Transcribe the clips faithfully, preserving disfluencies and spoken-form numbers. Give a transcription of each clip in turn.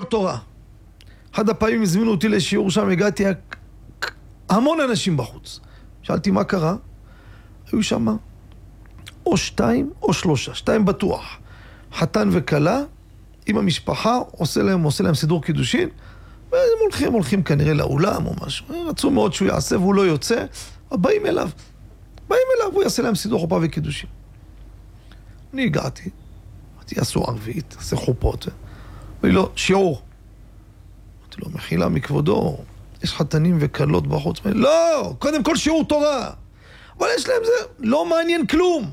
תורה. אחד הפעמים הזמינו אותי לשיעור שם, הגעתי המון אנשים בחוץ. שאלתי מה קרה? היו שם או שתיים או שלושה, שתיים בטוח. חתן וקלה, עם המשפחה, עושה להם, עושה להם סידור קידושין, והם הולכים, הולכים כנראה לאולם או משהו. רצו מאוד שהוא יעשה והוא לא יוצא, באים אליו. באים אליו, הוא יעשה להם סידור חופה וקידושין. אני הגעתי, אמרתי, יעשו ערבית, עשה חופות. ואני לא, שיעור. אמרתי לו, מחילה מכבודו, יש חתנים וקלות בחוץ. אמרתי, לא, קודם כל שיעור תורה. אבל יש להם זה, לא מעניין כלום.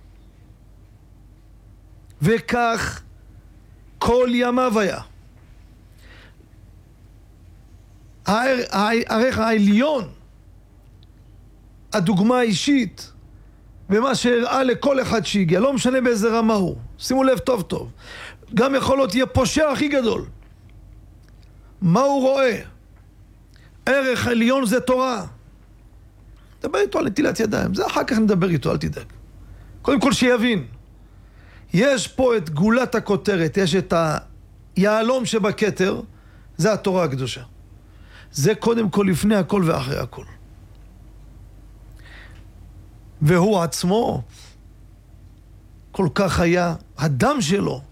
וכך כל ימיו היה. הערך העליון, הדוגמה האישית, ומה שהראה לכל אחד שהגיע, לא משנה באיזה רמה הוא. שימו לב טוב טוב. גם יכול להיות יהיה פושע הכי גדול. מה הוא רואה? ערך עליון זה תורה. דבר איתו על נטילת ידיים. זה אחר כך נדבר איתו, אל תדאג. קודם כל שיבין. יש פה את גולת הכותרת, יש את היעלום שבכתר, זה התורה הקדושה. זה קודם כל לפני הכל ואחרי הכל. והוא עצמו כל כך היה, הדם שלו,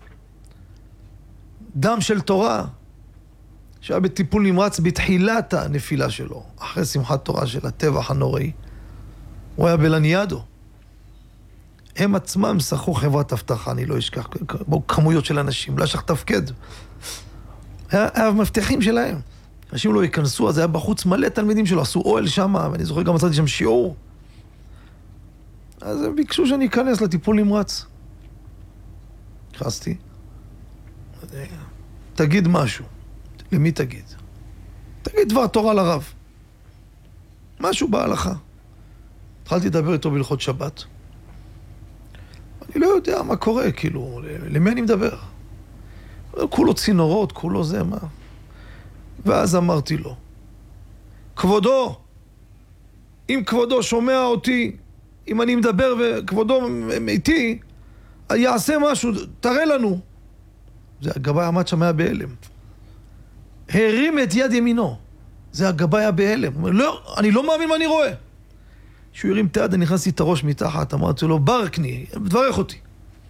דם של תורה, שהיה בטיפול נמרץ בתחילת הנפילה שלו, אחרי שמחת תורה של הטבח הנוראי. הוא היה בלניאדו. הם עצמם שכרו חברת הבטחה, אני לא אשכח, כמויות של אנשים, לא אשכח תפקד. היה, היה מבטחים שלהם. אנשים לא ייכנסו, אז היה בחוץ מלא תלמידים שלו, עשו אוהל שם, ואני זוכר גם מצאתי שם שיעור. אז הם ביקשו שאני אכנס לטיפול נמרץ. נכנסתי. תגיד משהו. למי תגיד? תגיד דבר תורה לרב. משהו בהלכה. התחלתי לדבר איתו בהלכות שבת. אני לא יודע מה קורה, כאילו, למי אני מדבר? כולו צינורות, כולו זה, מה? ואז אמרתי לו, כבודו, אם כבודו שומע אותי, אם אני מדבר וכבודו איתי, יעשה משהו, תראה לנו. זה הגבאי עמד שם היה בהלם. הרים את יד ימינו. זה הגבאי היה בהלם. הוא אומר, לא, אני לא מאמין מה אני רואה. כשהוא הרים את היד, אני נכנסתי את הראש מתחת, אמרתי לו, ברקני, תברך אותי.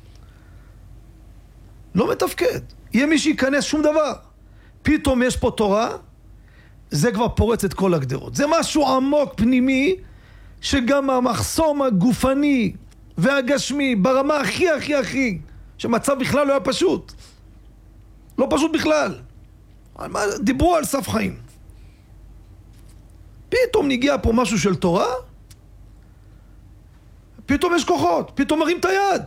לא מתפקד. יהיה מי שייכנס שום דבר. פתאום יש פה תורה, זה כבר פורץ את כל הגדרות. זה משהו עמוק פנימי, שגם המחסום הגופני והגשמי, ברמה הכי הכי הכי, שמצב בכלל לא היה פשוט. לא פשוט בכלל. דיברו על סף חיים. פתאום נגיע פה משהו של תורה, פתאום יש כוחות, פתאום מרים את היד.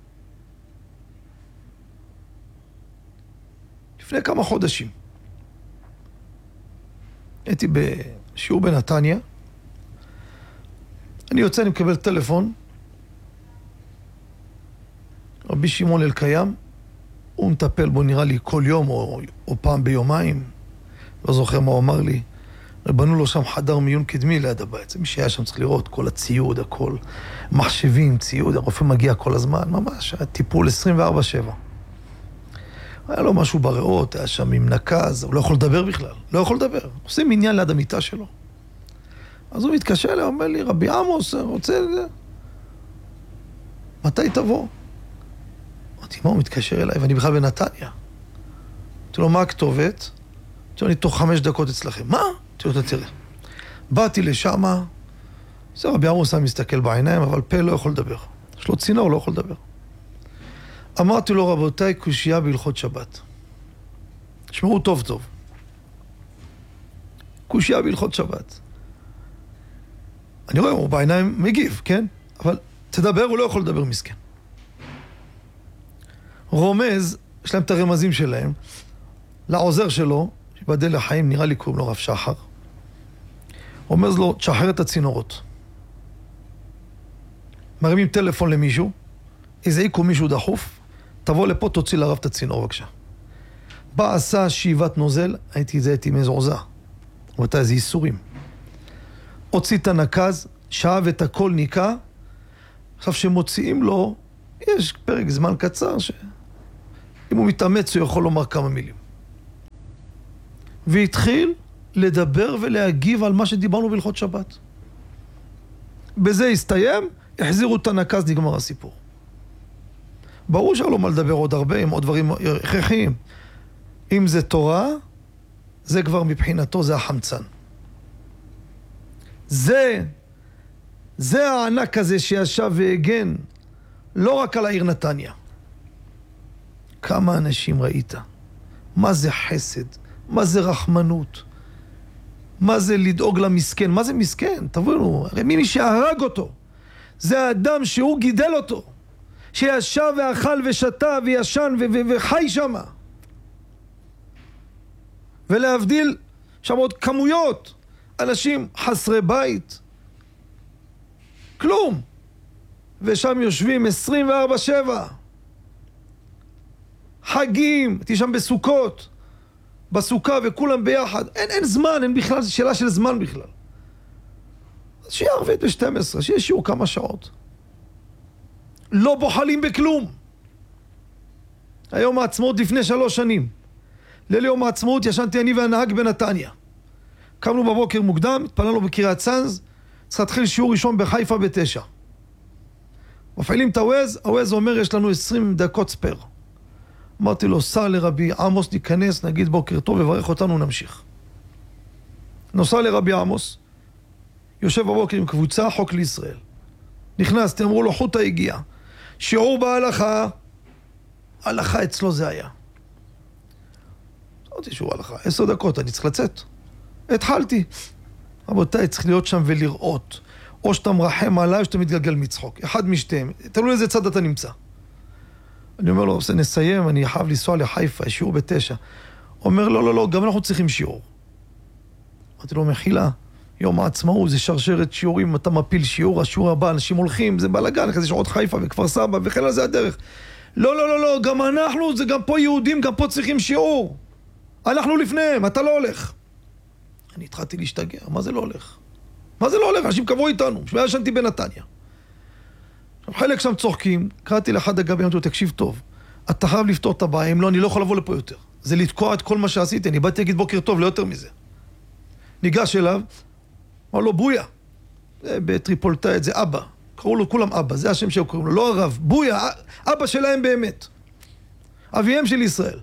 לפני כמה חודשים הייתי בשיעור בנתניה, אני יוצא, אני מקבל טלפון, רבי שמעון אלקיים, הוא מטפל בו נראה לי כל יום או, או פעם ביומיים, לא זוכר מה הוא אמר לי, בנו לו שם חדר מיון קדמי ליד הבית, זה מי שהיה שם צריך לראות, כל הציוד, הכל, מחשבים, ציוד, הרופא מגיע כל הזמן, ממש, היה טיפול עשרים וארבע שבע. היה לו משהו בריאות, היה שם עם נקז, הוא לא יכול לדבר בכלל, לא יכול לדבר, עושים עניין ליד המיטה שלו. אז הוא מתקשר אליי, אומר לי, רבי עמוס, רוצה את זה? מתי תבוא? אמרתי, מה הוא מתקשר אליי? ואני בכלל בנתניה. אמרתי לו, מה הכתובת? אמרתי לו, אני תוך חמש דקות אצלכם. מה? אמרתי לו, תראה. באתי לשם, זה רבי עמוס היה מסתכל בעיניים, אבל פה לא יכול לדבר. יש לו צינור, לא יכול לדבר. אמרתי לו, רבותיי, קושייה בהלכות שבת. שמעו טוב טוב. קושייה בהלכות שבת. אני רואה, הוא בעיניים מגיב, כן? אבל תדבר, הוא לא יכול לדבר מסכן. רומז, יש להם את הרמזים שלהם, לעוזר שלו, שבדל לחיים, נראה לי קוראים לו רב שחר, רומז לו, תשחרר את הצינורות. מרימים טלפון למישהו, הזעיקו מישהו דחוף, תבוא לפה, תוציא לרב את הצינור, בבקשה. בא עשה שאיבת נוזל, הייתי זה, הייתי מזעוזע. ואתה איזה ייסורים. הוציא את הנקז, שאב את הכל ניקה, עכשיו שמוציאים לו, יש פרק זמן קצר, שאם הוא מתאמץ הוא יכול לומר כמה מילים. והתחיל לדבר ולהגיב על מה שדיברנו בהלכות שבת. בזה הסתיים, החזירו את הנקז, נגמר הסיפור. ברור שלא מה לדבר עוד הרבה, עם עוד דברים הכרחיים. אם זה תורה, זה כבר מבחינתו, זה החמצן. זה, זה הענק הזה שישב והגן, לא רק על העיר נתניה. כמה אנשים ראית? מה זה חסד? מה זה רחמנות? מה זה לדאוג למסכן? מה זה מסכן? תבינו, הרי מי שהרג אותו, זה האדם שהוא גידל אותו, שישב ואכל ושתה וישן ו- ו- וחי שמה. ולהבדיל שם עוד כמויות, אנשים חסרי בית, כלום, ושם יושבים עשרים וארבע שבע, חגים, הייתי שם בסוכות, בסוכה וכולם ביחד, אין, אין זמן, אין בכלל, זה שאלה של זמן בכלל. אז שיהיה ערבית ב-שתים עשרה, שיהיה שיעור כמה שעות. לא בוחלים בכלום. היום העצמאות לפני שלוש שנים. ליל יום העצמאות ישנתי אני והנהג בנתניה. קמנו בבוקר מוקדם, התפללנו בקריית צאנז, צריך להתחיל שיעור ראשון בחיפה בתשע. מפעילים את הווז, הווז אומר יש לנו עשרים דקות ספר. אמרתי לו, סע לרבי עמוס, ניכנס, נגיד בוקר טוב, וברך אותנו, נמשיך. נוסע לרבי עמוס, יושב בבוקר עם קבוצה, חוק לישראל. נכנסתי, אמרו לו, חוטה הגיע. שיעור בהלכה, הלכה אצלו זה היה. אמרתי, שיעור הלכה, עשר דקות, אני צריך לצאת. התחלתי. רבותיי, צריך להיות שם ולראות. או שאתה מרחם עליי, או שאתה מתגלגל מצחוק. אחד משתיהם. תלוי איזה צד אתה נמצא. אני אומר לו, נסיים, אני חייב לנסוע לחיפה, שיעור בתשע. אומר, לא, לא, לא, גם אנחנו צריכים שיעור. אמרתי לו, מחילה, יום העצמאות, זה שרשרת שיעורים, אתה מפיל שיעור, השיעור הבא, אנשים הולכים, זה בלגן, אחרי זה שעות חיפה וכפר סבא, וכן על זה הדרך. לא, לא, לא, לא, גם אנחנו, זה גם פה יהודים, גם פה צריכים שיעור. אנחנו לפניהם, אתה לא הולך. אני התחלתי להשתגע, מה זה לא הולך? מה זה לא הולך? אנשים קבעו איתנו, שהיה ישנתי בנתניה. חלק שם צוחקים, קראתי לאחד הגבי, אמרתי לו, תקשיב טוב, אתה חייב לפתור את הבעיה, אם לא, אני לא יכול לבוא לפה יותר. זה לתקוע את כל מה שעשיתי, אני באתי להגיד בוקר טוב, לא יותר מזה. ניגש אליו, אמר לו, בויה. בטריפולטאית, זה אבא. קראו לו כולם אבא, זה השם שהוא קוראים לו, לא הרב. בויה, אבא שלהם באמת. אביהם של ישראל.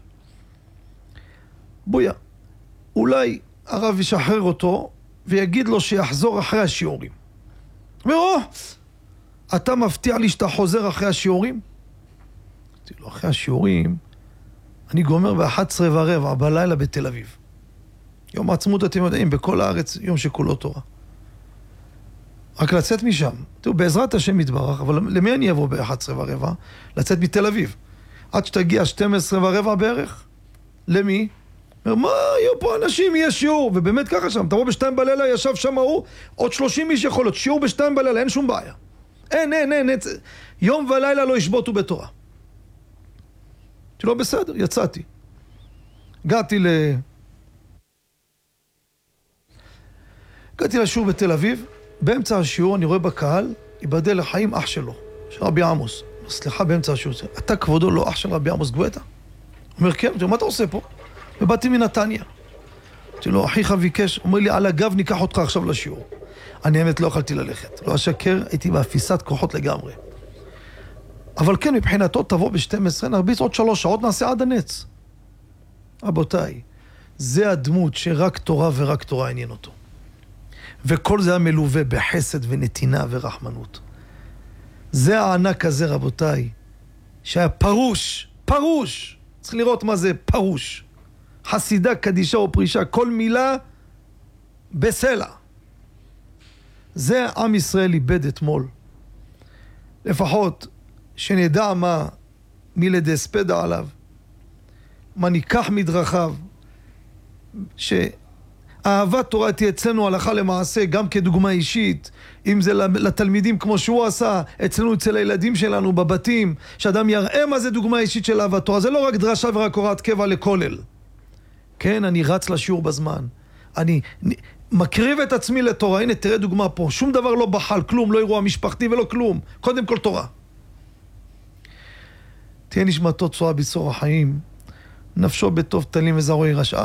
בויה. אולי הרב ישחרר אותו, ויגיד לו שיחזור אחרי השיעורים. אומר, או, אתה מבטיח לי שאתה חוזר אחרי השיעורים? אמרתי לו, אחרי השיעורים, אני גומר ב-אחת עשרה ורבע בלילה בתל אביב. יום העצמאות, אתם יודעים, בכל הארץ, יום שכולו תורה. רק לצאת משם. תראו, בעזרת השם יתברך, אבל למי אני אבוא ב-אחת עשרה ורבע? לצאת מתל אביב. עד שתגיע שתים עשרה ורבע בערך? למי? אומר, מה, יהיו פה אנשים, יהיה שיעור. ובאמת ככה שם, תבוא בשתיים בלילה, ישב שם ההוא, עוד שלושים איש יכול להיות, שיעור בשתיים בלילה, אין שום בעיה. אין, אין, אין, אין. יום ולילה לא ישבותו בתורה. שלא בסדר, יצאתי. הגעתי ל... הגעתי לשיעור בתל אביב, באמצע השיעור אני רואה בקהל, ייבדל לחיים אח שלו, של רבי עמוס. סליחה, באמצע השיעור, אתה כבודו לא אח של רבי עמוס גואטה? הוא אומר, כן, מה אתה עושה פה? ובאתי מנתניה. אמרתי לו, אחיך ביקש, אומר לי, על הגב ניקח אותך עכשיו לשיעור. אני האמת לא יכלתי ללכת, לא אשקר, הייתי באפיסת כוחות לגמרי. אבל כן, מבחינתו תבוא ב-שתים עשרה, נרביץ עוד שלוש שעות, נעשה עד הנץ. רבותיי, זה הדמות שרק תורה ורק תורה עניין אותו. וכל זה היה מלווה בחסד ונתינה ורחמנות. זה הענק הזה, רבותיי, שהיה פרוש, פרוש. צריך לראות מה זה פרוש. חסידה, קדישה או פרישה, כל מילה בסלע. זה עם ישראל איבד אתמול. לפחות שנדע מה מלדספדה עליו, מה ניקח מדרכיו, שאהבת תורה תהיה אצלנו הלכה למעשה, גם כדוגמה אישית, אם זה לתלמידים כמו שהוא עשה, אצלנו אצל הילדים שלנו בבתים, שאדם יראה מה זה דוגמה אישית של אהבת תורה. זה לא רק דרשה ורק הוראת קבע לכולל. כן, אני רץ לשיעור בזמן. אני מקריב את עצמי לתורה. הנה, תראה דוגמה פה. שום דבר לא בחל, כלום, לא אירוע משפחתי ולא כלום. קודם כל תורה. תהיה נשמתו צורה בצור החיים. נפשו בטוב תלים וזרועי רשעה.